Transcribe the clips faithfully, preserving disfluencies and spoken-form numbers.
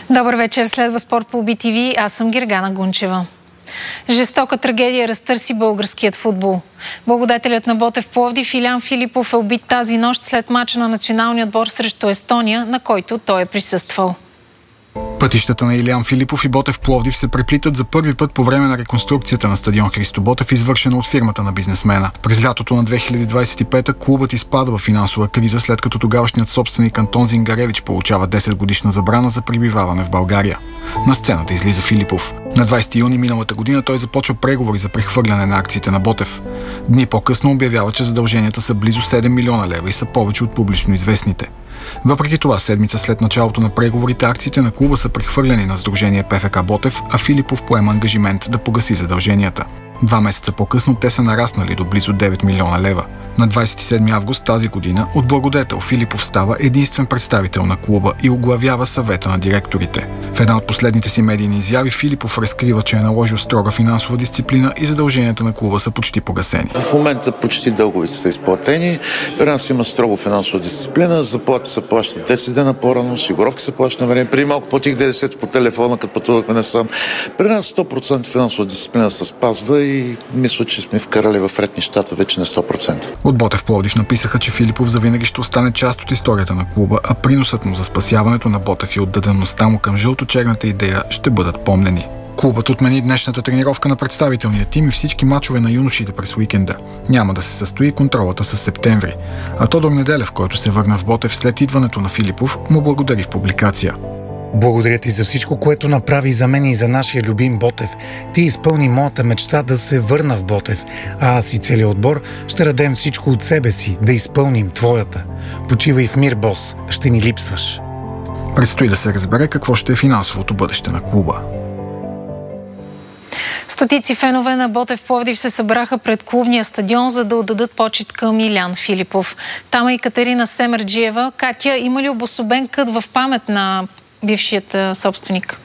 Добър вечер, следва спорт по Би Ти Ви. Аз съм Гергана Гунчева. Жестока трагедия разтърси българският футбол. Благодетелят на Ботев Пловдив Илян Филипов е убит тази нощ след мача на националния отбор срещу Естония, на който той е присъствал. Пътищата на Илян Филипов и Ботев Пловдив се преплитат за първи път по време на реконструкцията на стадион Христо Ботев, извършена от фирмата на бизнесмена. През лятото на две хиляди двадесет и пета клубът изпада в финансова криза, след като тогавашният собственик Антон Зингаревич получава десет годишна забрана за пребиваване в България. На сцената излиза Филипов. На двадесети юни миналата година той започва преговори за прехвърляне на акциите на Ботев. Дни по-късно обявява, че задълженията са близо седем милиона лева и са повече от публично известните. Въпреки това, седмица след началото на преговорите, акциите на клуба са прехвърлени на сдружение Пе Еф Ка Ботев, а Филипов поема ангажимент да погаси задълженията. Два месеца по-късно те са нараснали до близо девет милиона лева. На двадесет и седми август тази година от благодетел Филипов става единствен представител на клуба и оглавява съвета на директорите. В една от последните си медийни изяви Филипов разкрива, че е наложил строга финансова дисциплина и задълженията на клуба са почти погасени. В момента почти дълговите са изплатени. При нас има строго финансова дисциплина. Заплати се плащат десет дена по-рано, осигуровки се плащат на време. Преди малко платих ДДС по телефона, като пътувахме насам. При нас сто процента финансова дисциплина се спазва и мисля, че сме вкарали в ред нещата вече на сто процента. От Ботев Пловдив написаха, че Филипов завинаги ще остане част от историята на клуба, а приносът му за спасяването на Ботев и отдадеността му към жълто-черната идея ще бъдат помнени. Клубът отмени днешната тренировка на представителния тим и всички мачове на юношите през уикенда. Няма да се състои контролата с септември. А Тодор Неделев, който се върна в Ботев след идването на Филипов, му благодари в публикация. Благодаря ти за всичко, което направи за мен и за нашия любим Ботев. Ти изпълни моята мечта да се върна в Ботев, а аз и целият отбор ще дадем всичко от себе си да изпълним твоята. Почивай в мир, бос, ще ни липсваш. Предстои да се разбере какво ще е финансовото бъдеще на клуба. Стотици фенове на Ботев Пловдив се събраха пред клубния стадион, за да отдадат почит към Илян Филипов. Там е и Катерина Семерджиева. Катя, има ли обособен кът в памет на бившият собственик?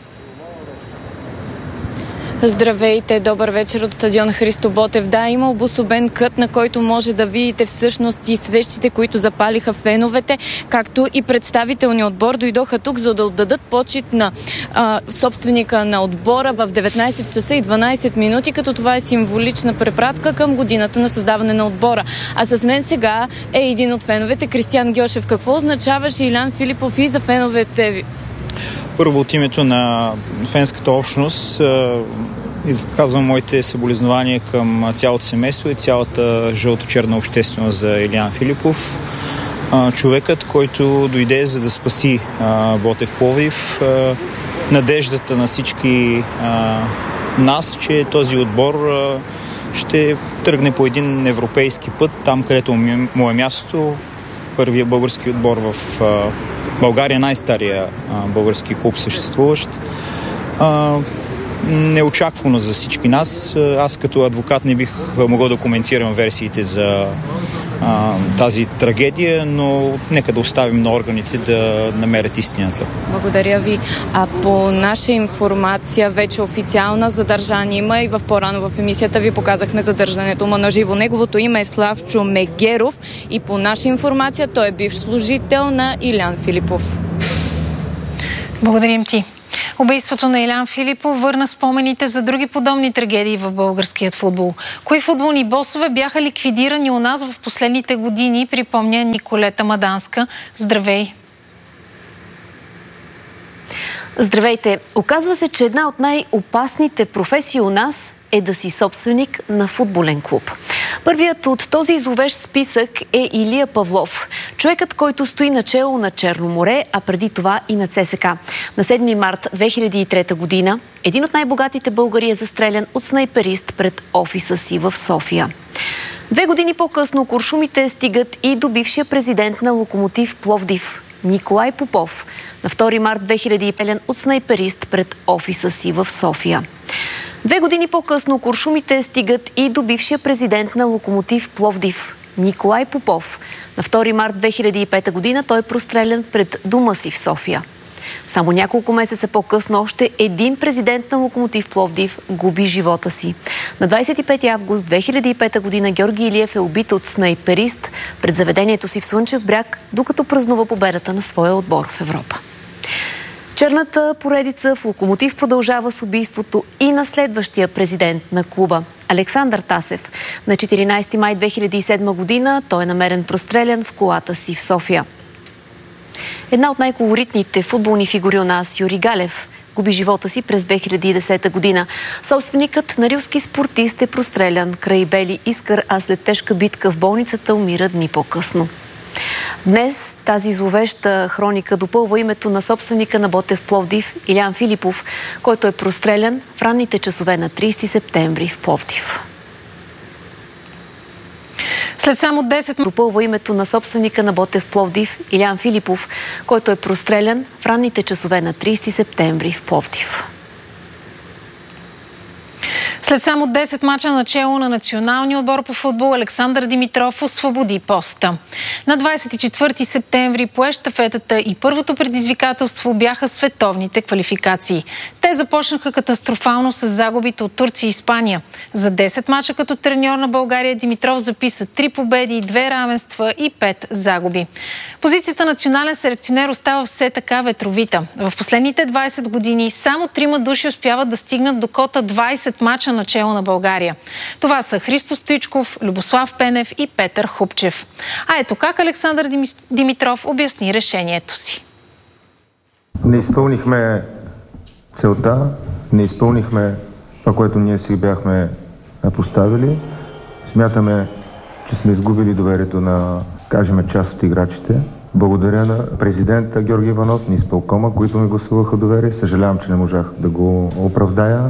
Здравейте, добър вечер от стадион Христо Ботев. Да, има обособен кът, на който може да видите всъщност и свещите, които запалиха феновете, както и представителния отбор дойдоха тук, за да отдадат почит на а, собственика на отбора в деветнадесет часа и дванадесет минути, като това е символична препратка към годината на създаване на отбора. А с мен сега е един от феновете, Кристиян Гьошев. Какво означаваше Илян Филипов и за феновете ви? Първо, от името на фенската общност изказвам моите съболезнования към цялото семейство и цялата жълто-черна общественост за Илян Филипов. Човекът, който дойде за да спаси Ботев Пловдив, надеждата на всички нас, че този отбор ще тръгне по един европейски път, там където му е място. Първият български отбор в България, най-стария български клуб съществуващ. А, неочаквано за всички нас. Аз като адвокат не бих могъл да коментирам версиите за а, тази трагедия, но нека да оставим на органите да намерят истината. Благодаря ви. А по наша информация, вече официална задържание има и в по-рано в емисията ви показахме задържането му на живо. Неговото име е Славчо Мегеров и по наша информация той е бивш служител на Илян Филипов. Благодарим ти. Убийството на Илян Филипов върна спомените за други подобни трагедии в българският футбол. Кои футболни босове бяха ликвидирани у нас в последните години, припомня Николета Маданска. Здравей! Здравейте! Оказва се, че една от най-опасните професии у нас е да си собственик на футболен клуб. Първият от този зловещ списък е Илия Павлов. Човекът, който стои начело на Черно море, а преди това и на Це Ес Ка. На седми март две хиляди и трета година един от най-богатите българи е застрелян от снайперист пред офиса си в София. Две години по-късно куршумите стигат и до бившия президент на Локомотив Пловдив Николай Попов. На втори март две хиляди и пета от снайперист пред офиса си в София. Две години по-късно куршумите стигат и до бившия президент на Локомотив Пловдив Николай Попов. На втори март две хиляди и пета година той е прострелян пред дома си в София. Само няколко месеца по-късно още един президент на Локомотив Пловдив губи живота си. На двадесет и пети август две хиляди и пета година Георги Илиев е убит от снайперист пред заведението си в Слънчев бряг, докато празнува победата на своя отбор в Европа. Черната поредица в Локомотив продължава с убийството и на следващия президент на клуба – Александър Тасев. На четиринайсети май две хиляди и седма година той е намерен прострелян в колата си в София. Една от най-колоритните футболни фигури у нас, Юрий Галев, губи живота си през две хиляди и десета година. Собственикът на рилски спортист е прострелян край Бели Искър, а след тежка битка в болницата умира дни по-късно. Днес тази зловеща хроника допълва името на собственика на Ботев Пловдив, Илиян Филипов, който е прострелян в ранните часове на трийсети септември в Пловдив. След само десет... Допълва името на собственика на Ботев Пловдив, Илиян Филипов, който е прострелян в ранните часове на трийсети септември в Пловдив. След само десет мача начело на националния отбор по футбол Александър Димитров освободи поста. На двайсет и четвърти септември пое щафетата и първото предизвикателство бяха световните квалификации. Те започнаха катастрофално с загубите от Турция и Испания. За десет мача като треньор на България Димитров записа три победи, две равенства и пет загуби. Позицията национален селекционер остава все така ветровита. В последните двайсет години само трима души успяват да стигнат до кота двайсет мача начело на България. Това са Христо Стоичков, Любослав Пенев и Петър Хупчев. А ето как Александър Димитров обясни решението си. Не изпълнихме целта, не изпълнихме това, което ние си бяхме поставили. Смятаме, че сме изгубили доверието на, кажем, част от играчите. Благодаря на президента Георги Иванов, на изпълкома, които ми гласуваха доверие. Съжалявам, че не можах да го оправдая.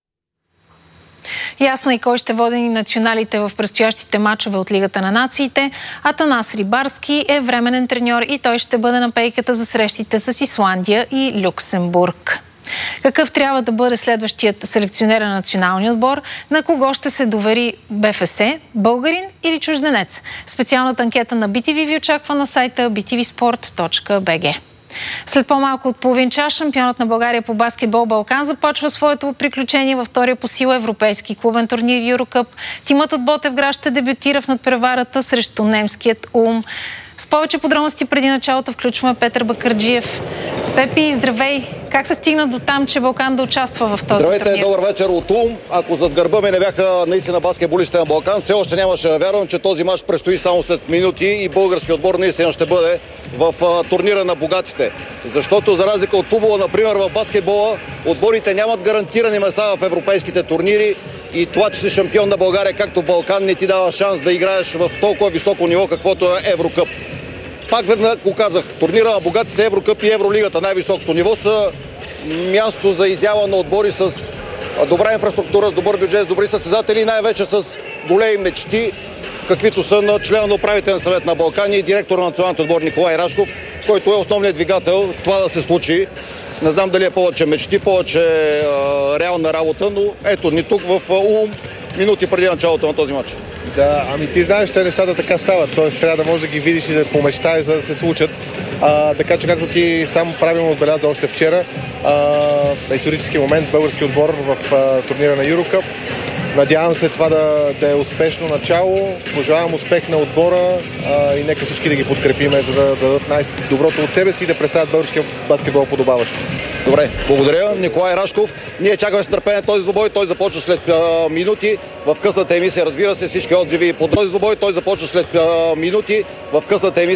Ясно и кой ще води националите в предстоящите мачове от Лигата на нациите. Атанас Рибарски е временен треньор и той ще бъде на пейката за срещите с Исландия и Люксембург. Какъв трябва да бъде следващият селекционер на националния отбор? На кого ще се довери БФС? Българин или чужденец? Специалната анкета на би ти ви ви очаква на сайта би ти ви спорт точка би джи. След по-малко от половин час шампионът на България по баскетбол Балкан започва своето приключение във втория по сила европейски клубен турнир Юрокъп. Тимът от Ботевград ще дебютира в надпреварата срещу немският Улм. С повече подробности преди началото включваме Петър Бакърджиев. Пепи, здравей! Как се стигна до там, че Балкан да участва в този Здравейте, турнир? добър вечер от Улм. Ако зад гърба ми не бяха наистина баскетболистите на Балкан, все още нямаше да вярвам, че този мач предстои само след минути и български отбор наистина ще бъде в а, турнира на богатите. Защото за разлика от футбола, например, в баскетбола, отборите нямат гарантирани места в европейските турнири и това, че си шампион на България, както Балкан, не ти дава шанс да играеш в толкова високо ниво, каквото е Еврокъп. Пак веднага го казах, турнира на богатите, Еврокъп и Евролигата, най-високото ниво, са място за изява на отбори с добра инфраструктура, с добър бюджет, с добри състезатели и най-вече с големи мечти, каквито са на члена на управителен съвет на Балкани и директор на националния отбор Николай Рашков, който е основният двигател това да се случи. Не знам дали е повече мечти, повече а, реална работа, но ето ни тук в Улм, минути преди началото на този матч. Да, ами ти знаеш, че нещата така стават, т.е. трябва да можеш да ги видиш и да помечтаеш, за да се случат. А, така че, както ти сам правилно отбеляза още вчера, а, исторически момент, български отбор в а, турнира на Юрокъп. Надявам се това да, да е успешно начало. Пожелавам успех на отбора а, и нека всички да ги подкрепиме, за да, да дадат най-доброто от себе си и да представят българския баскетбол подобаващо. Добре, благодаря. Николай Рашков. Ние чакаме с търпение този двубой. Той започва след а, минути. В късната емисия, разбира се, всички отзиви по този двубой. Той започва след а, минути. В късната емисия.